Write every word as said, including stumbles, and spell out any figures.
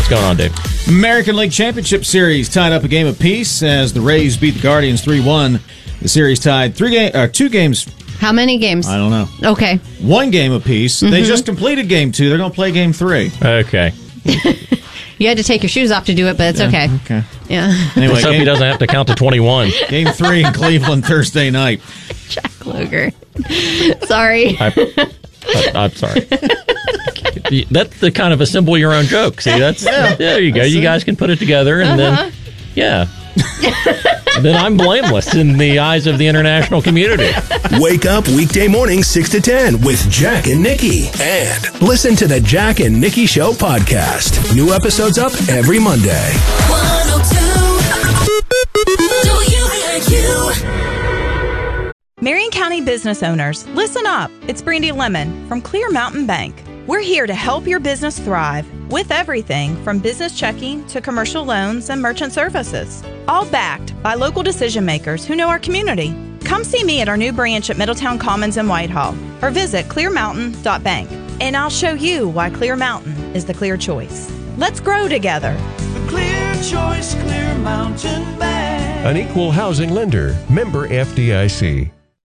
What's going on, Dave? American League Championship Series tied up a game apiece as the Rays beat the Guardians three one. The series tied three game, uh, two games. How many games? I don't know. Okay. One game apiece. Mm-hmm. They just completed game two. They're going to play game three. Okay. You had to take your shoes off to do it, but it's yeah, okay. Okay. Yeah. Anyway, Let's hope game, he doesn't have to count to twenty-one. Game three in Cleveland Thursday night. Jack Luger. Sorry. I, I, I'm sorry. That's the kind of assemble your own joke. See, that's yeah. There you go. You guys can put it together, and uh-huh. then yeah. Then I'm blameless in the eyes of the international community. Wake up weekday morning six to ten with Jack and Nikki. And listen to the Jack and Nikki Show podcast. New episodes up every Monday. one oh two W A Q. Marion County business owners, listen up. It's Brandy Lemon from Clear Mountain Bank. We're here to help your business thrive with everything from business checking to commercial loans and merchant services, all backed by local decision makers who know our community. Come see me at our new branch at Middletown Commons in Whitehall or visit clear mountain dot bank, and I'll show you why Clear Mountain is the clear choice. Let's grow together. The clear choice, Clear Mountain Bank. An equal housing lender, member F D I C.